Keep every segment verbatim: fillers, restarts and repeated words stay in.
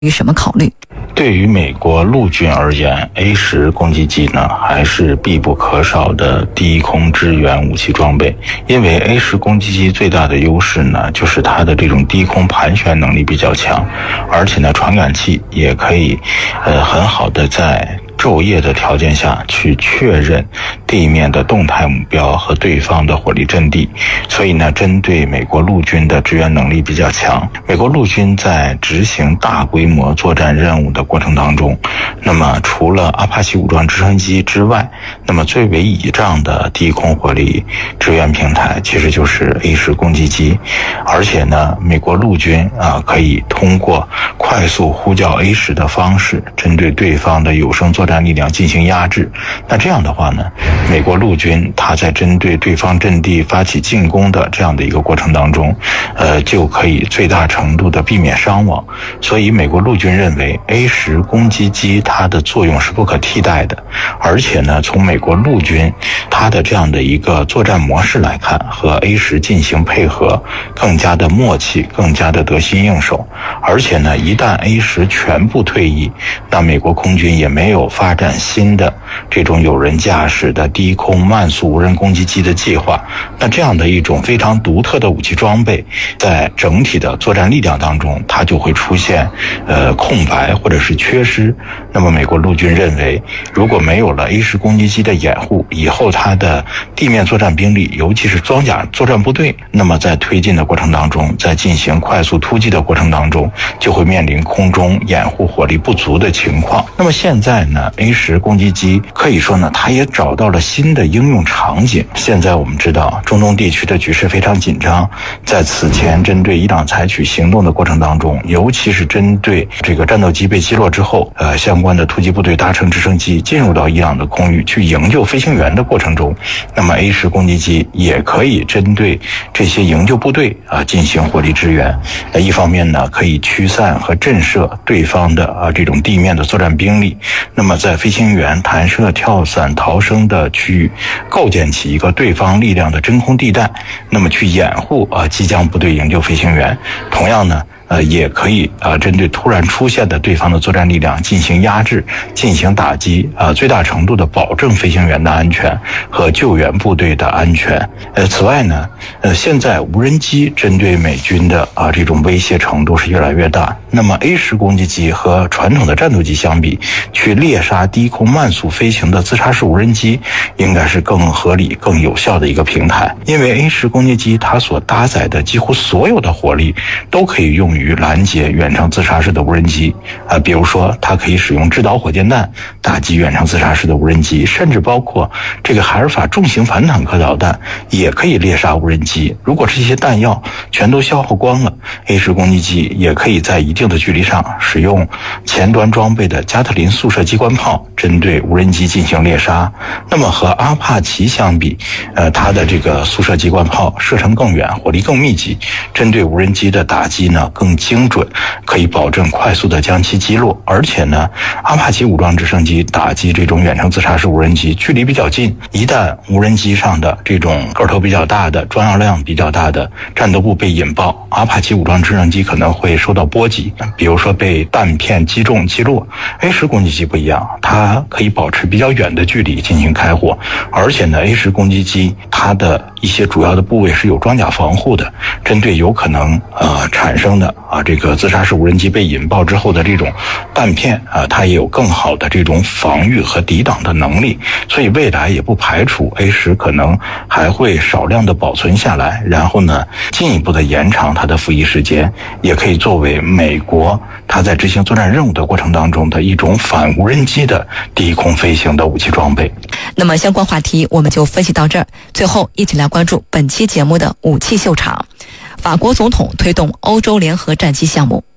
于什么考虑？ 对于美国陆军而言 ，A 十攻击机呢还是必不可少的低空支援武器装备。因为 A 十攻击机最大的优势呢，就是它的这种低空盘旋能力比较强，而且呢，传感器也可以，呃，很好的在昼夜的条件下去确认地面的动态目标和对方的火力阵地，所以呢，针对美国陆军的支援能力比较强。美国陆军在执行大规模作战任务的过程当中，那么除了阿帕奇武装直升机之外，那么最为倚仗的低空火力支援平台其实就是 A 十攻击机，而且呢，美国陆军啊可以通过快速呼叫 A 十的方式，针对对方的有生作战力量进行压制。那这样的话呢，美国陆军它在针对对方阵地发起进攻的这样的一个过程当中，呃，就可以最大程度的避免伤亡。所以美国陆军认为 A 十攻击机它的作用是不可替代的，而且呢，从美国陆军它的这样的一个作战模式来看，和 A 十进行配合更加的默契，更加的得心应手。而且呢，一旦 A 十全部退役，那美国空军也没有发展新的这种有人驾驶的低空慢速无人攻击机的计划。那这样的一种非常独特的武器装备，在整体的作战力量当中，它就会出现呃空白或者是缺失。那么美国陆军认为，如果没有了 A 十攻击机的掩护，以后它的地面作战兵力，尤其是装甲作战部队，那么在推进的过程当中，在进行快速突击的过程当中，就会面临空中掩护火力不足的情况。那么现在呢 A 十攻击机可以说呢，它也找到了新的应用场景。现在我们知道中东地区的局势非常紧张，在此前针对伊朗采取行动的过程当中，尤其是针对这个战斗机被击落之后，呃，相关的突击部队搭乘直升机进入到伊朗的空域去营救飞行员的过程中，那么 A 十攻击机也可以针对这些营救部队啊进行火力支援。呃，一方面呢，可以驱散和震慑对方的啊这种地面的作战兵力，那么在飞行员弹射、跳伞、逃生的区域构建起一个对方力量的真空地带，那么去掩护啊即将部队营救飞行员。同样呢，呃，也可以啊，针对突然出现的对方的作战力量进行压制、进行打击，啊，最大程度的保证飞行员的安全和救援部队的安全。呃，此外呢，呃，现在无人机针对美军的啊这种威胁程度是越来越大。那么 A 十攻击机和传统的战斗机相比，去猎杀低空慢速飞行的自杀式无人机，应该是更合理、更有效的一个平台。因为 A 十攻击机它所搭载的几乎所有的火力都可以用于于拦截远程自杀式的无人机啊、呃，比如说它可以使用制导火箭弹打击远程自杀式的无人机，甚至包括这个海尔法重型反坦克导弹也可以猎杀无人机。如果这些弹药全都消耗光了， A 十攻击机也可以在一定的距离上使用前端装备的加特林速射机关炮针对无人机进行猎杀。那么和阿帕奇相比，呃，它的这个速射机关炮射程更远，火力更密集，针对无人机的打击呢更精准，可以保证快速的将其击落。而且呢，阿帕奇武装直升机打击这种远程自杀式无人机距离比较近，一旦无人机上的这种个头比较大的、装药量比较大的战斗部被引爆，阿帕奇武装直升机可能会受到波及，比如说被弹片击中击落。 A 十攻击机不一样，它可以保持比较远的距离进行开火，而且呢 A 十攻击机它的一些主要的部位是有装甲防护的，针对有可能呃产生的啊这个自杀式无人机被引爆之后的这种弹片啊，它也有更好的这种防御和抵挡的能力。所以未来也不排除 A 十可能还会少量的保存下来，然后呢进一步的延长它的服役时间，也可以作为美国它在执行作战任务的过程当中的一种反无人机的低空飞行的武器装备。 那么相关话题我们就分析到这儿，最后一起来关注本期节目的武器秀场。法国总统推动欧洲联合战机项目。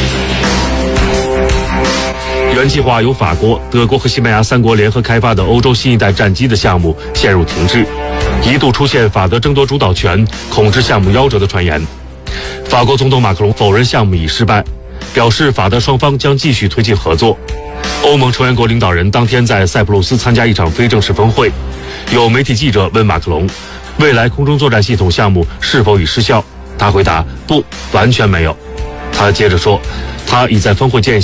原计划由法国、德国和西班牙三国联合开发的欧洲新一代战机的项目陷入停滞，一度出现法德争夺主导权、控制项目夭折的传言。法国总统马克龙否认项目已失败，表示法德双方将继续推进合作。欧盟成员国领导人当天在塞浦路斯参加一场非正式峰会，有媒体记者问马克龙，未来空中作战系统项目是否已失效？他回答：不，完全没有。他接着说， 他已在峰会间